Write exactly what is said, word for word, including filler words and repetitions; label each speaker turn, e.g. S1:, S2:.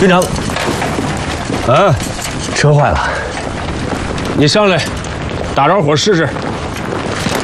S1: 队长，
S2: 啊，
S1: 车坏了，
S2: 你上来打着火试试。